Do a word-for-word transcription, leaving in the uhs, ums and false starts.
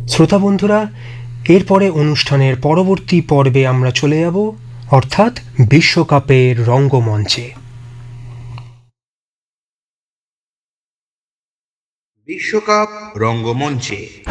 শ্রোতা বন্ধুরা, এরপরে অনুষ্ঠানের পরবর্তী পর্বে আমরা চলে যাব, অর্থাৎ বিশ্বকাপের রঙ্গমঞ্চে। বিশ্বকাপ রঙ্গমঞ্চে।